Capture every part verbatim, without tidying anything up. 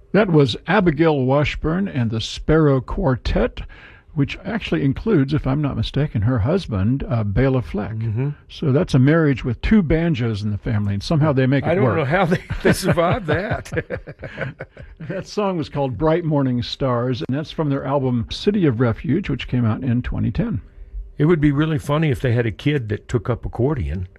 That was Abigail Washburn and the Sparrow Quartet, which actually includes, if I'm not mistaken, her husband, uh, Bela Fleck. Mm-hmm. So that's a marriage with two banjos in the family, and somehow they make it I don't work. know how they, they survived that. That song was called Bright Morning Stars, and that's from their album City of Refuge, which came out in twenty ten. It would be really funny if they had a kid that took up accordion.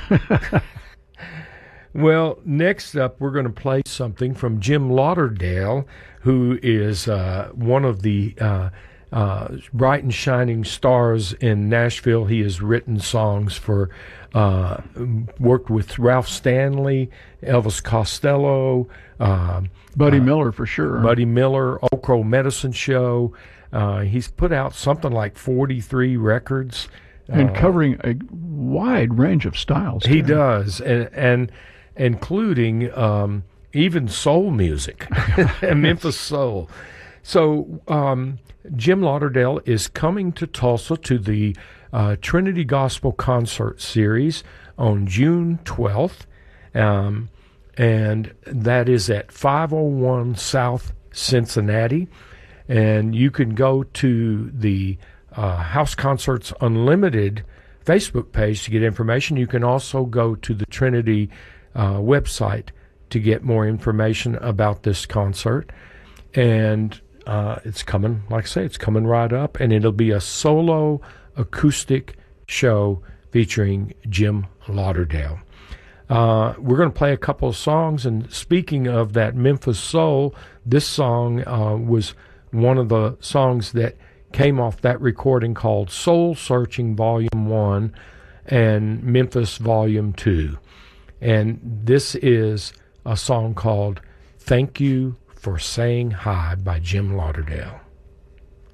Well, next up, we're going to play something from Jim Lauderdale, who is uh, one of the uh, uh, bright and shining stars in Nashville. He has written songs for, uh, worked with Ralph Stanley, Elvis Costello, uh, Buddy uh, Miller, for sure. Buddy Miller, Old Crow Medicine Show. Uh, he's put out something like forty-three records. And uh, covering a wide range of styles. He too. does, and, and including um, even soul music, Memphis soul. So um, Jim Lauderdale is coming to Tulsa to the uh, Trinity Gospel Concert Series on June twelfth, um, and that is at five oh one South Cincinnati. And you can go to the uh, House Concerts Unlimited Facebook page to get information. You can also go to the Trinity uh, website to get more information about this concert. And uh, it's coming, like I say, it's coming right up. And it'll be a solo acoustic show featuring Jim Lauderdale. Uh, we're going to play a couple of songs. And speaking of that Memphis soul, this song uh, was one of the songs that came off that recording called Soul Searching Volume one and Memphis Volume two. And this is a song called Thank You for Saying Hi by Jim Lauderdale.